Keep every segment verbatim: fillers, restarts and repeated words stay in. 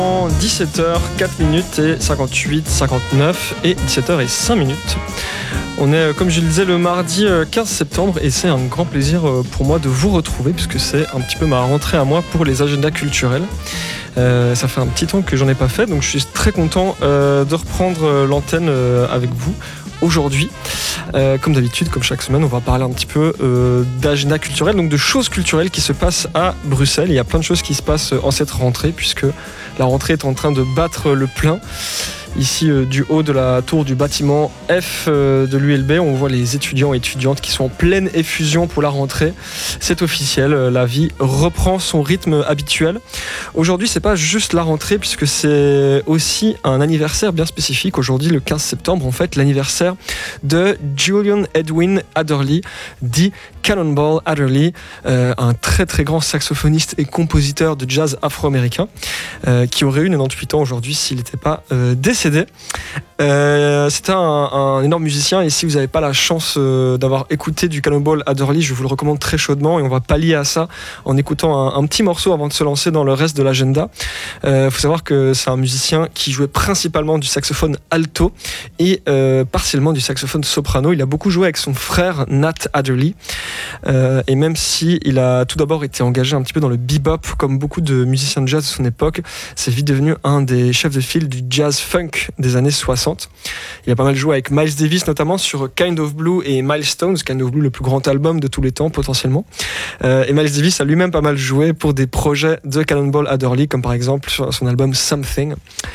dix-sept heures quatre minutes et cinquante-huit, cinquante-neuf et dix-sept heures cinq minutes. On est, comme je le disais, le mardi quinze septembre et c'est un grand plaisir pour moi de vous retrouver puisque c'est un petit peu ma rentrée à moi pour les agendas culturels. Euh, ça fait un petit temps que j'en ai pas fait, donc je suis très content euh, de reprendre l'antenne euh, avec vous aujourd'hui. Euh, comme d'habitude, comme chaque semaine, on va parler un petit peu euh, d'agenda culturel, donc de choses culturelles qui se passent à Bruxelles. Il y a plein de choses qui se passent en cette rentrée puisque la rentrée est en train de battre le plein. Ici, euh, du haut de la tour du bâtiment F euh, de l'U L B, on voit les étudiants et étudiantes qui sont en pleine effusion pour la rentrée. C'est officiel, euh, la vie reprend son rythme habituel. Aujourd'hui, c'est pas juste la rentrée, puisque c'est aussi un anniversaire bien spécifique. Aujourd'hui, le quinze septembre, on fête l'anniversaire de Julian Edwin Adderley, dit Cannonball Adderley, euh, un très très grand saxophoniste et compositeur de jazz afro-américain, euh, qui aurait eu quatre-vingt-dix-huit ans aujourd'hui s'il n'était pas euh, décédé. Euh, c'était un, un énorme musicien et si vous n'avez pas la chance euh, d'avoir écouté du Cannonball Adderley, je vous le recommande très chaudement et on va pallier à ça en écoutant un, un petit morceau avant de se lancer dans le reste de l'agenda. Il euh, faut savoir que c'est un musicien qui jouait principalement du saxophone alto et euh, partiellement du saxophone soprano. Il a beaucoup joué avec son frère Nat Adderley euh, et même si il a tout d'abord été engagé un petit peu dans le bebop comme beaucoup de musiciens de jazz de son époque, c'est vite devenu un des chefs de file du jazz funk des années soixante. Il a pas mal joué avec Miles Davis notamment sur Kind of Blue et Milestones, Kind of Blue le plus grand album de tous les temps potentiellement. Euh, et Miles Davis a lui-même pas mal joué pour des projets de Cannonball Adderley comme par exemple sur son album Something.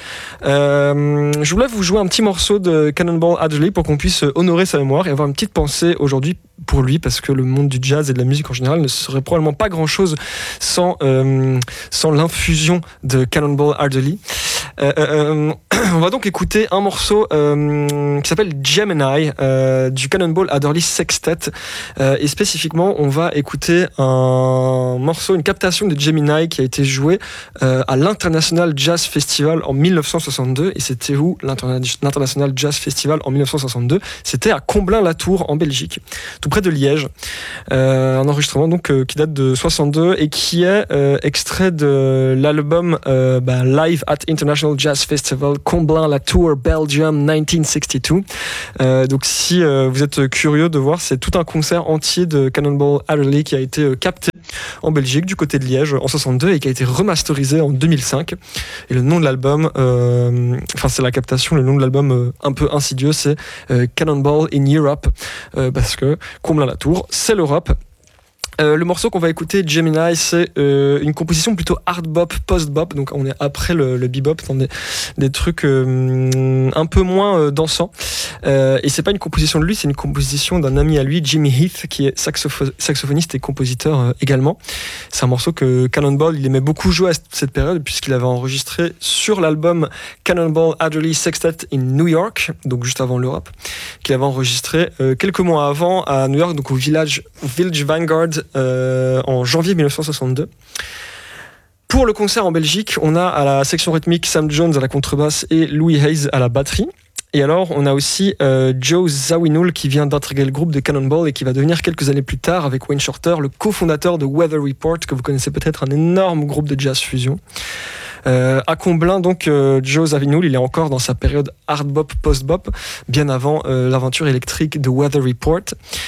Euh, je voulais vous jouer un petit morceau de Cannonball Adderley pour qu'on puisse honorer sa mémoire et avoir une petite pensée aujourd'hui pour lui parce que le monde du jazz et de la musique en général ne serait probablement pas grand chose sans, euh, sans l'infusion de Cannonball Adderley. Euh, euh, on va donc écouter un morceau euh, qui s'appelle Gemini euh, du Cannonball Adderley Sextet euh, et spécifiquement on va écouter un morceau, une captation de Gemini qui a été joué euh, à l'International Jazz Festival en dix-neuf cent soixante-deux. Et c'était où l'International Jazz Festival en dix-neuf cent soixante-deux? C'était à Comblain-la-Tour en Belgique, tout près de Liège. Euh, un enregistrement donc euh, qui date de soixante-deux et qui est euh, extrait de l'album euh, bah, Live at International Jazz Festival Comblain-la-Tour Belgium dix-neuf cent soixante-deux. Euh, donc si euh, vous êtes curieux de voir, c'est tout un concert entier de Cannonball Adderley qui a été euh, capté en Belgique du côté de Liège en soixante-deux et qui a été remasterisé en deux mille cinq. Et le nom de l'album, euh, enfin c'est la captation, le nom de l'album euh, un peu insidieux, c'est euh, Cannonball in Europe euh, parce que Comblain-la-Tour, c'est l'Europe. Euh, le morceau qu'on va écouter, Gemini, c'est euh, une composition plutôt hard bop, post bop, donc on est après le, le bebop, dans des, des trucs euh, un peu moins euh, dansants. Euh, et c'est pas une composition de lui, c'est une composition d'un ami à lui, Jimmy Heath, qui est saxopho- saxophoniste et compositeur euh, également. C'est un morceau que Cannonball, il aimait beaucoup jouer à cette période, puisqu'il avait enregistré sur l'album Cannonball Adderley Sextet in New York, donc juste avant l'Europe, qu'il avait enregistré euh, quelques mois avant à New York, donc au Village, Village Vanguard, Euh, en janvier dix-neuf cent soixante-deux. Pour le concert en Belgique, on a à la section rythmique Sam Jones à la contrebasse et Louis Hayes à la batterie. Et alors, on a aussi euh, Joe Zawinul qui vient d'intégrer le groupe de Cannonball et qui va devenir quelques années plus tard, avec Wayne Shorter, le cofondateur de Weather Report, que vous connaissez peut-être, un énorme groupe de jazz fusion. Euh, à Comblain, donc, euh, Joe Zawinul, il est encore dans sa période hard bop, post bop, bien avant euh, l'aventure électrique de Weather Report.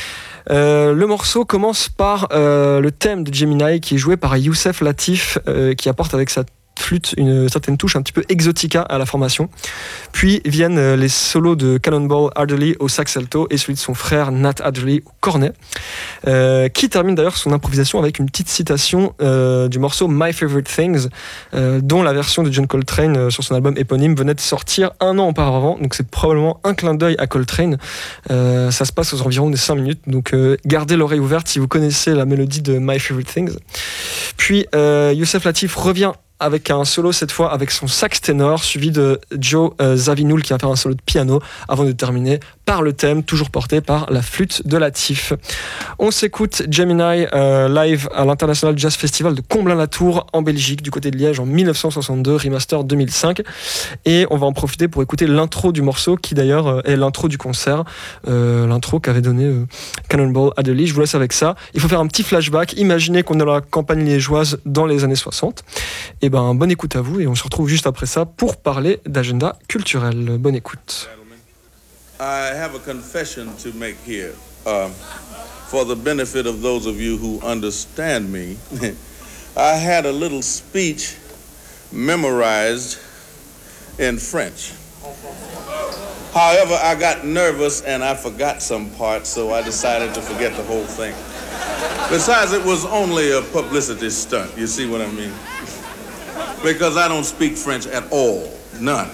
Euh, le morceau commence par euh, le thème de Gemini qui est joué par Youssef Latif euh, qui apporte avec sa flûte une certaine touche un petit peu exotica à la formation. Puis viennent euh, les solos de Cannonball Adderley au sax alto et celui de son frère Nat Adderley au cornet, euh, qui termine d'ailleurs son improvisation avec une petite citation euh, du morceau My Favorite Things, euh, dont la version de John Coltrane euh, sur son album éponyme venait de sortir un an auparavant, donc c'est probablement un clin d'œil à Coltrane. Euh, ça se passe aux environs des cinq minutes, donc euh, gardez l'oreille ouverte si vous connaissez la mélodie de My Favorite Things. Puis euh, Youssef Latif revient avec un solo cette fois avec son sax ténor suivi de Joe euh, Zawinul qui va faire un solo de piano avant de terminer par le thème, toujours porté par la flûte de Latif. On s'écoute Gemini euh, live à l'International Jazz Festival de Comblain-la-Tour en Belgique, du côté de Liège en mille neuf cent soixante-deux, remaster deux mille cinq. Et on va en profiter pour écouter l'intro du morceau qui d'ailleurs euh, est l'intro du concert, euh, l'intro qu'avait donné euh, Cannonball Adderley. Je vous laisse avec ça. Il faut faire un petit flashback. Imaginez qu'on est dans la campagne liégeoise dans les années soixante. Et ben, bonne écoute à vous et on se retrouve juste après ça pour parler d'agenda culturel. Bonne écoute. I have a confession to make here. Uh, for the benefit of those of you who understand me, I had a little speech memorized in French. However, I got nervous and I forgot some parts, so I decided to forget the whole thing. Besides, it was only a publicity stunt, you see what I mean? Because I don't speak French at all, none.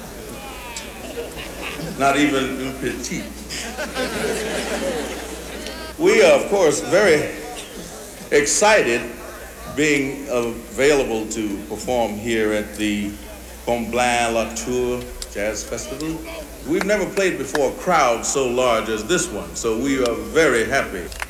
Not even un petit. We are, of course, very excited being available to perform here at the Comblain-la-Tour Jazz Festival. We've never played before a crowd so large as this one, so we are very happy.